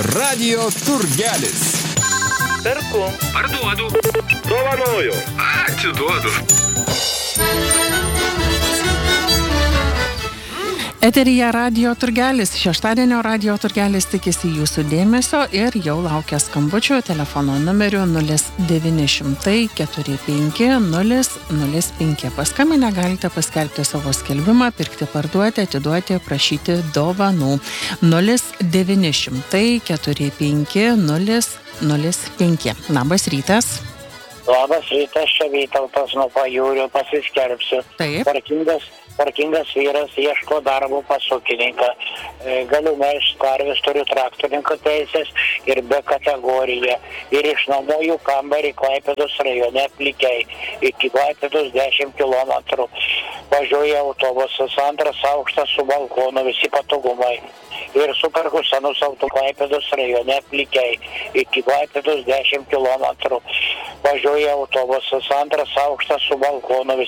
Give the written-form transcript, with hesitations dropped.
Radio turgelis. Perku. Parduodu. Dovanoju. Atiduodu. Eteryje Radio turgelis. Šeštadienio Radio turgelis tikisi jūsų dėmesio ir jau laukia skambučių telefono numeriu 0900 45 005. Paskambinę galite paskelbti savo skelbimą, pirkti, parduoti, atiduoti, prašyti dovanų. 0900 45 005. Labas rytas. Labas rytas, čia Vytautas nuo Pajūrio, pasiskelbsiu. Taip. Parkingas vyras ieško darbo pas ūkininką. Galiu melžt karves, turiu traktorininko teisės ir B kategoriją. Ir išnuomoju kambarį Klaipėdos rajone Plikiai. Iki Klaipėdos 10 km. Važiuoja autobusas, antras aukštas su balkonu, visi patogumai. Ir superku senus Klaipėdos rajone Plikiai. Iki Klaipėdos 10 km. Važiuoja autobusas, antras aukštas su balkonu, visi